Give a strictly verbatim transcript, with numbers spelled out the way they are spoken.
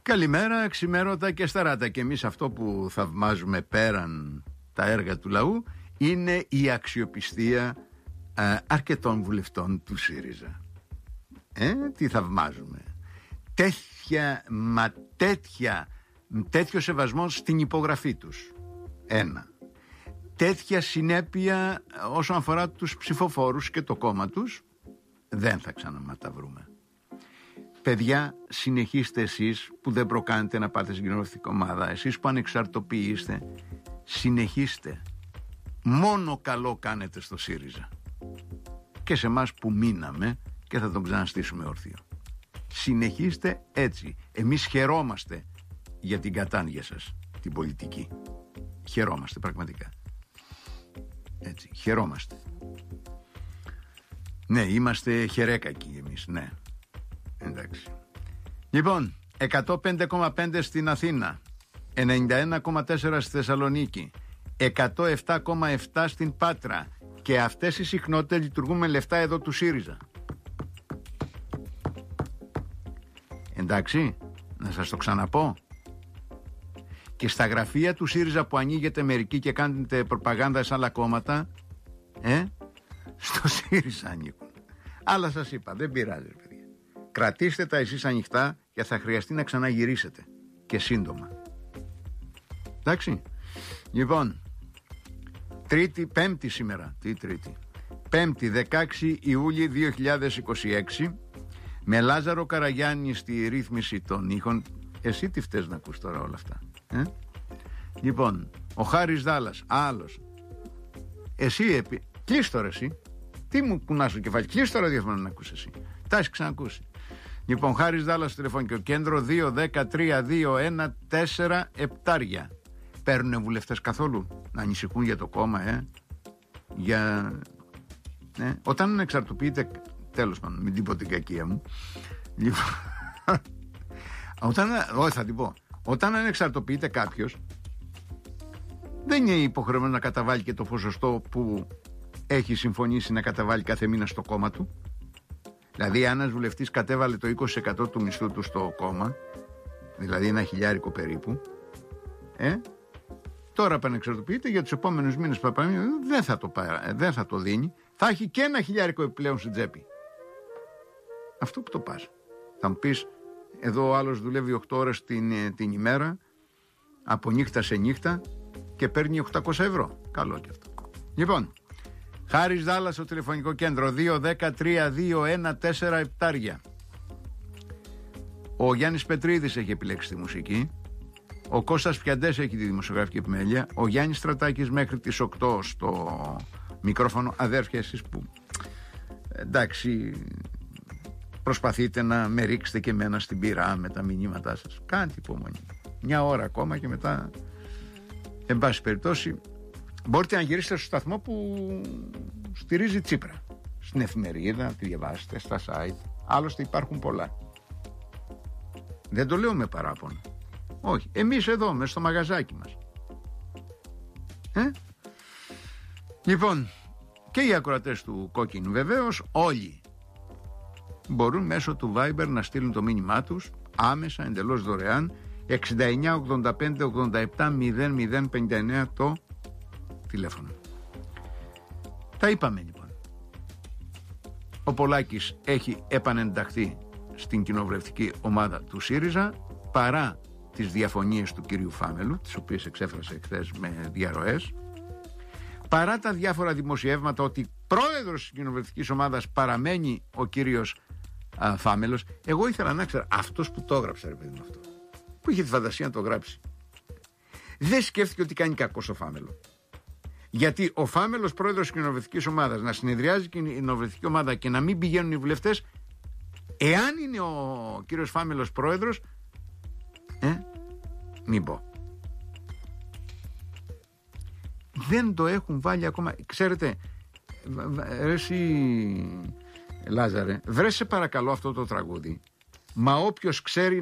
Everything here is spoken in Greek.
Καλημέρα, ξημέρωτα και σταράτα. Και εμείς αυτό που θαυμάζουμε πέραν τα έργα του λαού είναι η αξιοπιστία α, αρκετών βουλευτών του ΣΥΡΙΖΑ. Ε, τι θαυμάζουμε. Τέτοια, μα τέτοια, τέτοιο σεβασμό στην υπογραφή τους. Ένα. Τέτοια συνέπεια όσον αφορά τους ψηφοφόρους και το κόμμα τους, δεν θα ξαναματαβρούμε. Παιδιά, συνεχίστε εσείς που δεν προκάνετε να πάτε στην κοινοβουλευτική ομάδα, εσείς που ανεξαρτοποιείστε, συνεχίστε. Μόνο καλό κάνετε στο ΣΥΡΙΖΑ. Και σε εμάς που μείναμε και θα τον ξαναστήσουμε όρθιο. Συνεχίστε έτσι. Εμείς χαιρόμαστε για την κατάνοια σας, την πολιτική. Χαιρόμαστε πραγματικά. Έτσι, χαιρόμαστε. Ναι, είμαστε χερέκακοι εμείς, ναι. Εντάξει. Λοιπόν, εκατό πέντε κόμμα πέντε στην Αθήνα, ενενήντα ένα κόμμα τέσσερα στη Θεσσαλονίκη, εκατό επτά κόμμα επτά στην Πάτρα, και αυτές οι συχνότητες λειτουργούν με λεφτά εδώ του ΣΥΡΙΖΑ. Εντάξει, να σας το ξαναπώ. Και στα γραφεία του ΣΥΡΙΖΑ που ανοίγετε μερικοί και κάνετε προπαγάνδα σε άλλα κόμματα, ε, στο ΣΥΡΙΖΑ ανοίγουν. Αλλά σας είπα, δεν πειράζει, παιδιά. Κρατήστε τα εσείς ανοιχτά και θα χρειαστεί να ξαναγυρίσετε. Και σύντομα. Εντάξει. Λοιπόν, τρίτη, πέμπτη σήμερα. Τι τρίτη. Πέμπτη, δεκαέξι Ιούλη δύο χιλιάδες είκοσι έξι. Με Λάζαρο Καραγιάννη στη ρύθμιση των ήχων. Εσύ τι φταίς να ακούς τώρα όλα αυτά. Ε? Λοιπόν, ο Χάρης Δάλλας, άλλος. Εσύ, επί... κλείς τώρα εσύ. Τι μου κουνάς το κεφάλι, κλείς το ραδιόφωνο να ακούσεις εσύ. Τα έχεις ξανακούσει. Λοιπόν, Χάρης Δάλλας στο τηλεφωνικό κέντρο δύο δέκα τρία δύο ένα τέσσερα επτάρια. Παίρνουνε βουλευτές καθόλου να ανησυχούν για το κόμμα, ε? Για... Ε? Όταν εξαρτοποιείται, τέλος πάντων, μην την πω την κακία μου. Λοιπόν, όταν, όχι θα την πω. Όταν ανεξαρτοποιείται κάποιος, δεν είναι υποχρεωμένο να καταβάλει και το ποσοστό που έχει συμφωνήσει να καταβάλει κάθε μήνα στο κόμμα του. Δηλαδή, αν ένας βουλευτής κατέβαλε το είκοσι τοις εκατό του μισθού του στο κόμμα, δηλαδή ένα χιλιάρικο περίπου, ε, τώρα επανεξαρτοποιείται για τους επόμενους μήνες που θα πάμε, δεν θα το, δεν θα το δίνει, θα έχει και ένα χιλιάρικο επιπλέον στην τσέπη. Αυτό που το πας. Θα μου πεις, εδώ ο άλλος δουλεύει οκτώ ώρες την, την ημέρα, από νύχτα σε νύχτα, και παίρνει οκτακόσια ευρώ. Καλό και αυτό. Λοιπόν, Χάρης Δάλλας στο τηλεφωνικό κέντρο δύο δέκα τρία δύο ένα τέσσερα επτάρια. Ο Γιάννης Πετρίδης έχει επιλέξει τη μουσική. Ο Κώστας Πιαντές έχει τη δημοσιογραφική επιμέλεια. Ο Γιάννης Στρατάκης μέχρι τις οκτώ στο μικρόφωνο. Αδέρφια, εσείς που εντάξει προσπαθείτε να με ρίξετε και εμένα στην πυρά με τα μηνύματά σας, κάντε υπομονή. Μια ώρα ακόμα και μετά, εν πάση περιπτώσει, μπορείτε να γυρίσετε στο σταθμό που στηρίζει Τσίπρα. Στην εφημερίδα, να τη διαβάσετε, στα site. Άλλωστε υπάρχουν πολλά. Δεν το λέω με παράπονο. Όχι. Εμείς εδώ, μες στο μαγαζάκι μας. Ε? Λοιπόν, και οι ακροατές του Κόκκινου βεβαίως, όλοι μπορούν μέσω του Viber να στείλουν το μήνυμά τους άμεσα, εντελώς δωρεάν, εξήντα εννιά ογδόντα πέντε ογδόντα επτά μηδέν μηδέν πενήντα εννέα το τηλέφωνο. Τα είπαμε λοιπόν. Ο Πολάκης έχει επανενταχθεί στην κοινοβουλευτική ομάδα του ΣΥΡΙΖΑ παρά τις διαφωνίες του κυρίου Φάμελου, τις οποίες εξέφρασε χθες με διαρροές, παρά τα διάφορα δημοσιεύματα ότι πρόεδρος της κοινοβουλευτικής ομάδας παραμένει ο κύριος α, Φάμελος. Εγώ ήθελα να ξέρω, αυτός που το έγραψε, ρε παιδί μου, αυτό, που είχε τη φαντασία να το γράψει, δεν σκέφτηκε ότι κάνει κακό στο Φάμελο. Γιατί ο Φάμελος πρόεδρος της κοινοβουλευτικής ομάδας να συνεδριάζει η κοινοβουλευτική ομάδα και να μην πηγαίνουν οι βουλευτές, εάν είναι ο κύριος Φάμελος πρόεδρος, ε, μην πω. Δεν το έχουν βάλει ακόμα. Ξέρετε, ρε εσύ Λάζαρε, βρε σε παρακαλώ αυτό το τραγούδι. Μα όποιος ξέρει